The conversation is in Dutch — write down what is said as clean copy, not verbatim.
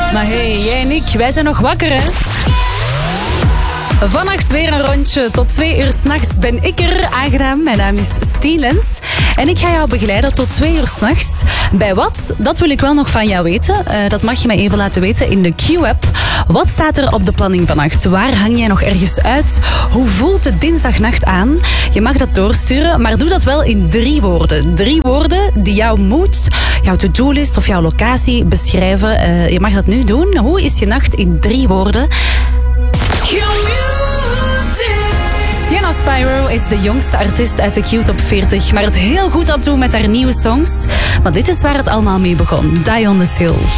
Maar hey, jij en ik, wij zijn nog wakker, hè? Vannacht weer een rondje. Tot 2 uur 's nachts ben ik er. Aangenaam, mijn naam is Stielens. En ik ga jou begeleiden tot 2 uur 's nachts. Bij wat? Dat wil ik wel nog van jou weten. Dat mag je mij even laten weten in de Q-app. Wat staat er op de planning vannacht? Waar hang jij nog ergens uit? Hoe voelt de dinsdagnacht aan? Je mag dat doorsturen, maar doe dat wel in 3 woorden. 3 woorden die jouw mood, jouw to-do-list of jouw locatie beschrijven. Je mag dat nu doen. Hoe is je nacht in 3 woorden? Sienna Spyro is de jongste artiest uit de Q-top 40, maar het heel goed aan toe met haar nieuwe songs. Want dit is waar het allemaal mee begon. Die on this Hill.